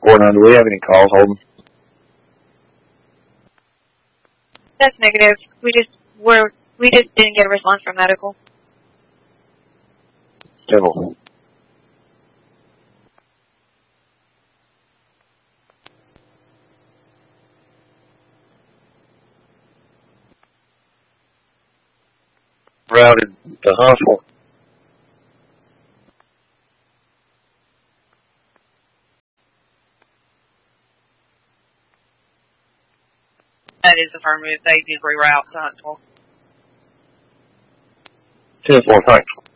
4-9, do we have any calls holding? That's negative. We just didn't get a response from medical. Devil. Routed to hospital. That is affirmative. They did reroute to hospital. 10-4, thanks.